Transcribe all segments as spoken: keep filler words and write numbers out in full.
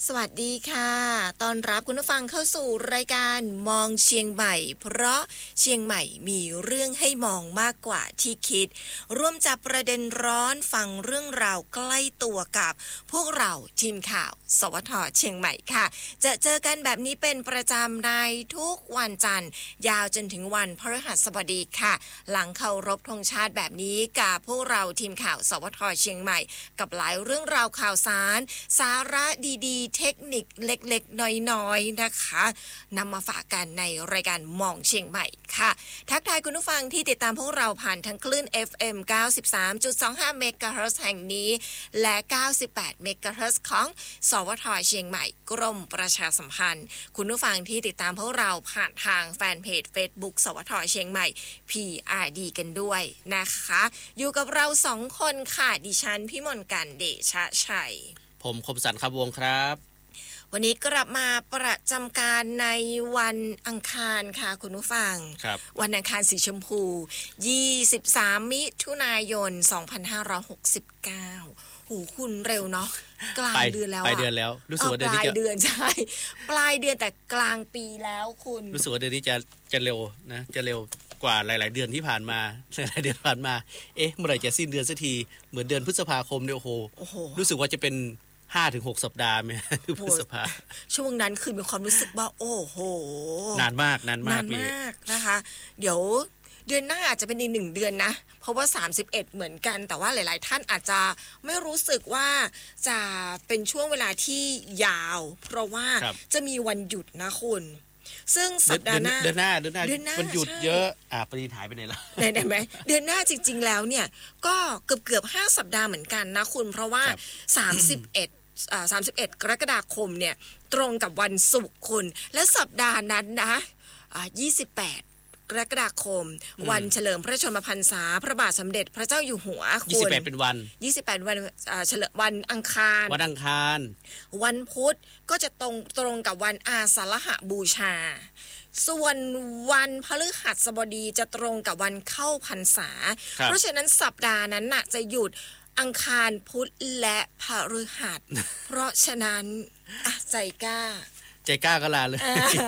สวัสดีค่ะต้อนรับคุณผู้ฟังเข้าสู่รายการมองเชียงใหม่เพราะเชียงใหม่มีเรื่องให้มองมากกว่าที่คิดร่วมจับประเด็นร้อนฟังเรื่องราวใกล้ตัวกับพวกเราทีมข่าวสวท.เชียงใหม่ค่ะจะเจอกันแบบนี้เป็นประจำในทุกวันจันทร์ยาวจนถึงวันพฤหัสบดีค่ะหลังเคารพธงชาติแบบนี้กับพวกเราทีมข่าวสวท.เชียงใหม่กับหลายเรื่องราวข่าวสารสาระดีๆเทคนิคเล็กๆน้อยๆนะคะนำมาฝากกันในรายการมองเชียงใหม่ค่ะทักทายคุณผู้ฟังที่ติดตามพวกเราผ่านทั้งคลื่น เอฟ เอ็ม เก้าสิบสามจุดสองห้า เมกะเฮิรตซ์แห่งนี้และเก้าสิบแปดเมกะเฮิรตซ์ของสวท.เชียงใหม่กรมประชาสัมพันธ์คุณผู้ฟังที่ติดตามพวกเราผ่านทางแฟนเพจ Facebook สวท.เชียงใหม่ พี อาร์ ดี กันด้วยนะคะอยู่กับเราสองคนค่ะดิฉันพิมลกันเดชะชัยผมคมสันต์ครับวงครับวันนี้กลับมาประจำการในวันอังคารค่ะคุณผู้ฟังวันอังคารสีชมพูยี่สิบสามมิถุนายนสองพันห้าร้อยหกสิบเก้าหูคุณเร็วเนาะกลางเดือนแล้วปลายเดือนแล้วรู้สึกว่าเดือนนี้จะปลายเดือนใช่ปลายเดือนแต่กลางปีแล้วคุณรู้สึกว่าเดือนนี้จะจะเร็วนะจะเร็วกว่าหลายๆเดือนที่ผ่านมาหลายๆเดือนผ่านมาเอ๊ะเมื่อไหร่จะสิ้นเดือนสักทีเหมือนเดือนพฤษภาคมเนี่ยโอ้โหรู้สึกว่าจะเป็นห้าถึงหกสัปดาห์มั้ยพฤษภาช่วงนั้นคือมีความรู้สึกว่าโอ้โหนานมากนานมากนานมากนะคะเดี๋ยวเดือนหน้าอาจจะเป็นอีกหนึ่งเดือนนะเพราะว่าสามสิบเอ็ดเหมือนกันแต่ว่าหลายๆท่านอาจจะไม่รู้สึกว่าจะเป็นช่วงเวลาที่ยาวเพราะว่าจะมีวันหยุดนะคุณซึ่งสัปดาห์หน้าเดือนหน้าเดือนหน้ามันหยุดเยอะอ่ะปริหายไปไหนล่ะได้ไหมเดือนหน้าจริงๆแล้วเนี่ยก็เกือบๆห้าสัปดาห์เหมือนกันนะคุณเพราะว่าสามสิบเอ็ดอ่าสามสิบเอ็ดกรกฎาคมเนี่ยตรงกับวันศุกร์คุณและสัปดาห์นั้นนะอ่ายี่สิบแปดกรกฎาคมวันเฉลิมพระชนมพรรษาพระบาทสมเด็จพระเจ้าอยู่หัวคุณยี่สิบแปดเป็นวันยี่สิบแปดวันอ่าเฉลิมวันอังคารวันอังคารวันพุธก็จะตรงตรงกับวันอาสาฬหบูชาส่วนวันพฤหัสบดีจะตรงกับวันเข้าพรรษาเพราะฉะนั้นสัปดาห์นั้นน่ะจะหยุดอังคารพุธและพฤหัสเพราะฉะนั้นใจกล้าใจกล้าก็ลาเลย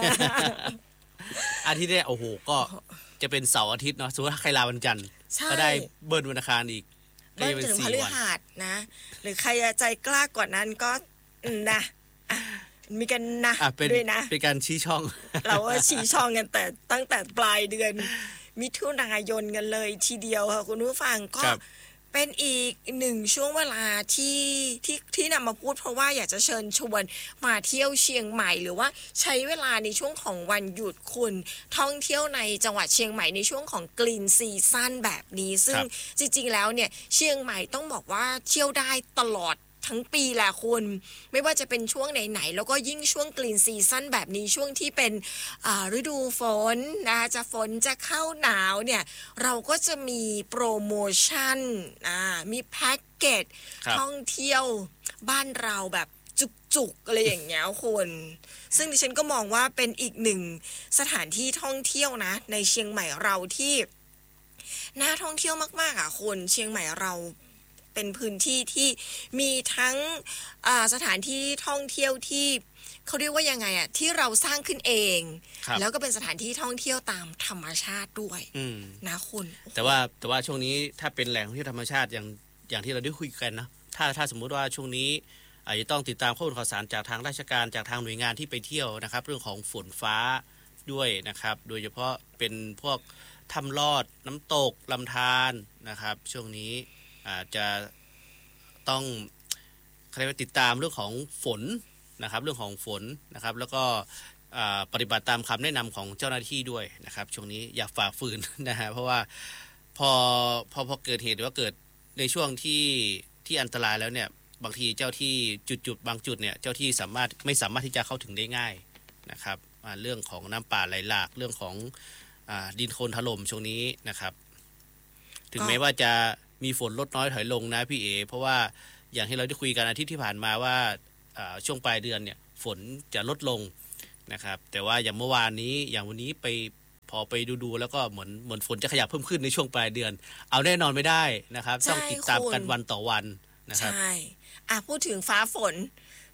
อาทิตย์นี้โอ้โหก็จะเป็นเสาร์อาทิตย์เนาะสมมุติถ้าใครลาวันจันทร์ก็ได้เบิ้ลวันอังคารอีกเบิ้ลถึงพฤหัสนะหรือใครใจกล้ากว่านั้นก็นะมีกันนะด้วยนะเป็นการชี้ช่องเราว่าชี้ช่องกันแต่ตั้งแต่ปลายเดือนมิถุนายนกันเลยทีเดียวค่ะคุณผู้ฟังก็เป็นอีกหนึ่งช่วงเวลาที่ที่ที่นำมาพูดเพราะว่าอยากจะเชิญชวนมาเที่ยวเชียงใหม่หรือว่าใช้เวลาในช่วงของวันหยุดคุณท่องเที่ยวในจังหวัดเชียงใหม่ในช่วงของกรีนซีซั่นแบบนี้ซึ่งจริงๆแล้วเนี่ยเชียงใหม่ต้องบอกว่าเที่ยวได้ตลอดทั้งปีแหละคุณไม่ว่าจะเป็นช่วงไหนๆแล้วก็ยิ่งช่วงกรีนซีซั่นแบบนี้ช่วงที่เป็นฤดูฝนนะจะฝนจะเข้าหนาวเนี่ยเราก็จะมีโปรโมชั่นมีแพ็กเกจท่องเที่ยวบ้านเราแบบจุกๆอะไรอย่างเงี้ยคุณซึ่งดิฉันก็มองว่าเป็นอีกหนึ่งสถานที่ท่องเที่ยวนะในเชียงใหม่เราที่น่าท่องเที่ยวมากๆอ่ะคุณเชียงใหม่เราเป็นพื้นที่ที่มีทั้งสถานที่ท่องเที่ยวที่เขาเรียกว่ายังไงอ่ะที่เราสร้างขึ้นเองแล้วก็เป็นสถานที่ท่องเที่ยวตามธรรมชาติด้วยนะคุณแต่ว่าแต่ว่าช่วงนี้ถ้าเป็นแหล่งท่องเที่ยวธรรมชาติอย่างอย่างที่เราได้คุยกันนะถ้าถ้าสมมุติว่าช่วงนี้อาจจะต้องติดตามข้อมูลข่าวสารจากทางราชการจากทางหน่วยงานที่ไปเที่ยวนะครับเรื่องของฝนฟ้าด้วยนะครับโดยเฉพาะเป็นพวกถ้ำลอดน้ำตกลำธารนะครับช่วงนี้อาจจะต้องใครไปติดตามเรื่องของฝนนะครับเรื่องของฝนนะครับแล้วก็ปฏิบัติตามคำแนะนำของเจ้าหน้าที่ด้วยนะครับช่วงนี้อย่าฝ่าฝืนนะฮะเพราะว่าพอพอพอเกิดเหตุหรือว่าเกิดในช่วงที่ที่อันตรายแล้วเนี่ยบางทีเจ้าที่จุดๆบางจุดเนี่ยเจ้าที่สามารถไม่สามารถที่จะเข้าถึงได้ง่ายนะครับเรื่องของน้ำป่าไหลหลากเรื่องของดินโคลนถล่มช่วงนี้นะครับถึงแม้ว่าจะมีฝนลดน้อยถอยลงนะพี่เอเพราะว่าอย่างที่เราได้คุยกันอาทิตย์ที่ผ่านมาว่าช่วงปลายเดือนเนี่ยฝนจะลดลงนะครับแต่ว่าอย่างเมื่อวานนี้อย่างวันนี้ไปพอไปดูๆแล้วก็เหมือนเหมือนฝนจะขยับเพิ่มขึ้นในช่วงปลายเดือนเอาแน่นอนไม่ได้นะครับต้องติดตามกันวันต่อวันนะครับใช่อ่ะพูดถึงฟ้าฝนไป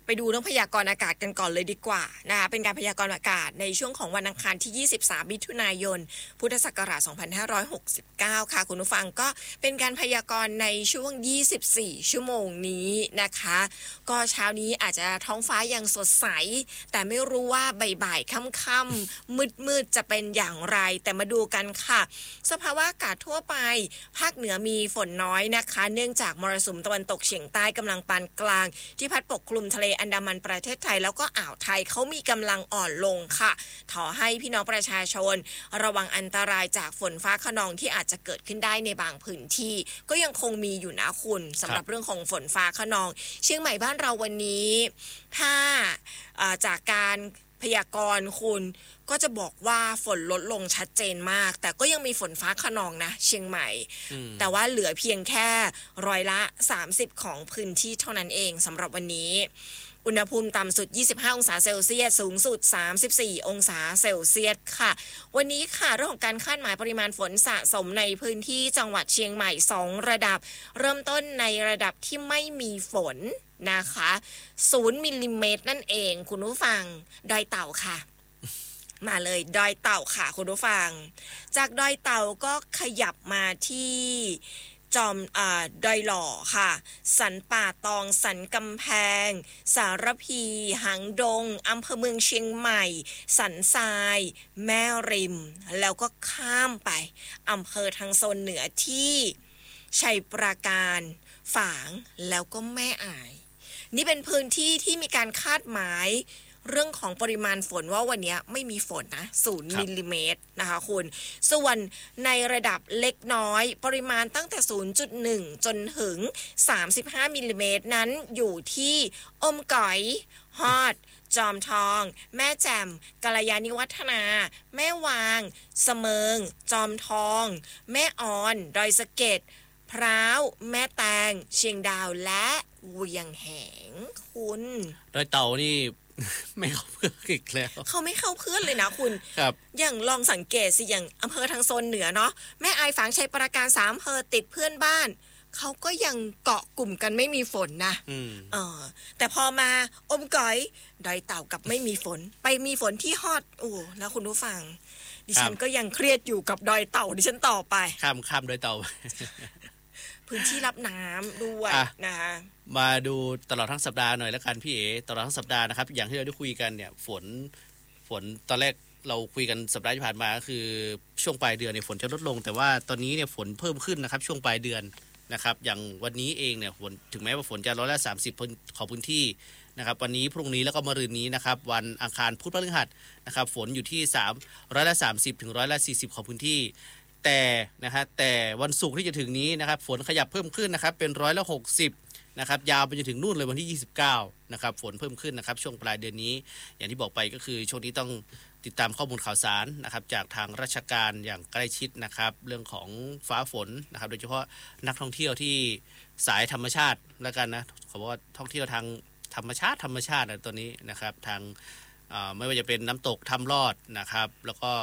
ไปดูเรื่องพยากรณ์อากาศกันก่อนเลยดีกว่านะคะเป็นการพยากรณ์อากาศในช่วงของวันอังคารที่ยี่สิบสามมิถุนายนพุทธศักราชสองพันห้าร้อยหกสิบเก้าค่ะคุณผู้ฟังก็เป็นการพยากรณ์ในช่วงยี่สิบสี่ชั่วโมงนี้นะคะก็เช้านี้อาจจะท้องฟ้ายังสดใสแต่ไม่รู้ว่าบ่ายๆค่ำๆมืดๆจะเป็นอย่างไรแต่มาดูกันค่ะสภาวะอากาศทั่วไปภาคเหนือมีฝนน้อยนะคะเนื่องจากมรสุมตะวันตกเฉียงใต้กำลังปานกลางที่พัดปกคลุมทะเลอันดามันประเทศไทยแล้วก็อ่าวไทยเขามีกำลังอ่อนลงค่ะขอให้พี่น้องประชาชนระวังอันตรายจากฝนฟ้าคะนองที่อาจจะเกิดขึ้นได้ในบางพื้นที่ก็ยังคงมีอยู่นะคุณสำหรับเรื่องของฝนฟ้าคะนองเชียงใหม่บ้านเราวันนี้ถ้าจากการพยากรณ์คุณก็จะบอกว่าฝนลดลงชัดเจนมากแต่ก็ยังมีฝนฟ้าคะนองนะเชียงใหม่แต่ว่าเหลือเพียงแค่ร้อยละสามสิบของพื้นที่เท่านั้นเองสำหรับวันนี้อุณหภูมิต่ำสุดยี่สิบห้าองศาเซลเซียสสูงสุดสามสิบสี่องศาเซลเซียสค่ะวันนี้ค่ะเรื่องของการคาดหมายปริมาณฝนสะสมในพื้นที่จังหวัดเชียงใหม่สองระดับเริ่มต้นในระดับที่ไม่มีฝนนะคะศูนย์มิลลิเมตรนั่นเองคุณผู้ฟังดอยเต่าค่ะมาเลยดอยเต่าค่ะคุณผู้ฟังจากดอยเต่าก็ขยับมาที่จอมอ่าดอยหล่อค่ะสันป่าตองสันกำแพงสารพีหางดงอำเภอเมืองเชียงใหม่สันทรายแม่ริมแล้วก็ข้ามไปอำเภอทางโซนเหนือที่ชัยปราการฝางแล้วก็แม่อ่ายนี่เป็นพื้นที่ที่มีการคาดหมายเรื่องของปริมาณฝนว่าวันนี้ไม่มีฝนนะศูนย์มิลลิเมตรนะคะคุณส่วนในระดับเล็กน้อยปริมาณตั้งแต่ ศูนย์จุดหนึ่ง จนถึงสามสิบห้ามิลลิเมตรนั้นอยู่ที่อมก๋อยฮอดจอมทองแม่แจ่มกัลยาณิวัฒนาแม่วางเสมิงจอมทองแม่ออนดอยสะเก็ดพร้าวแม่แตงเชียงดาวและเวียงแหงคุณดอยเต่านี่ไม่เข้าเพื่อนอีกแล้วเขาไม่เข้าเพื่อนเลยนะคุณครับอย่างลองสังเกตสิอย่างอำเภอทางโซนเหนือเนาะแม่อายฝางชัยปราการสามอำเภอติดเพื่อนบ้านเขาก็ยังเกาะกลุ่มกันไม่มีฝนนะเออแต่พอมาอมก๋อยดอยเต่ากับไม่มีฝนไปมีฝนที่ฮอดโอ้แล้วคุณผู้ฟังดิฉันก็ยังเครียดอยู่กับดอยเต่าดิฉันต่อไปข้ามข้ามดอยเต่าพื้นที่รับน้ำด้วยนะคะมาดูตลอดทั้งสัปดาห์หน่อยแล้วกันพี่เอ๋ตลอดทั้งสัปดาห์นะครับอย่างที่เราได้คุยกันเนี่ยฝนฝนตอนแรกเราคุยกันสัปดาห์ที่ผ่านมาก็คือช่วงปลายเดือนเนี่ยฝนจะลดลงแต่ว่าตอนนี้เนี่ยฝนเพิ่มขึ้นนะครับช่วงปลายเดือนนะครับอย่างวันนี้เองเนี่ยฝนถึงแม้ว่าฝนจะร้อยละสามสิบของพื้นที่นะครับวันนี้พรุ่งนี้แล้วก็มะรืนนี้นะครับวันอังคารพุธพฤหัสนะครับฝนอยู่ที่สามร้อยละสามสิบถึงร้อยละสี่สิบของพื้นที่แต่นะฮะแต่วันศุกร์ที่จะถึงนี้นะครับฝนขยับเพิ่มขึ้นนะครับเป็นร้อยละหกสิบนะครับยาวไปจนถึงนู่นเลยวันที่ยี่สิบเก้านะครับฝนเพิ่มขึ้นนะครับช่วงปลายเดือนนี้อย่างที่บอกไปก็คือช่วงนี้ต้องติดตามข้อมูลข่าวสารนะครับจากทางราชการอย่างใกล้ชิดนะครับเรื่องของฟ้าฝนนะครับโดยเฉพาะนักท่องเที่ยวที่สายธรรมชาติแล้วกันนะเขาบอกว่าท่องเที่ยวทางธรรมชาติธรรมชาตินะตัวนี้นะครับทางไม่ว่าจะเป็นน้ำตกถ้ำลอดนะครับแล้วก็